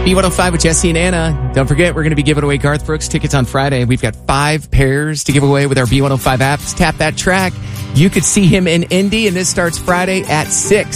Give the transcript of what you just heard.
B105 with Jesse and Anna. Don't forget, we're going to be giving away Garth Brooks tickets on Friday. We've got 5 pairs to give away with our B105 apps. Tap that track. You could see him in Indy, and this starts Friday at 6.